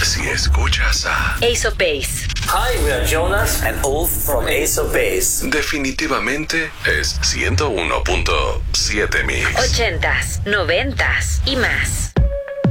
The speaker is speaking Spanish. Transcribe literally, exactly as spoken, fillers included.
si escuchas a Ace of Base. Hi, we are Jonas and Ulf from Ace of Base. definitivamente es ciento uno punto siete Mix. Ochentas, noventas y más.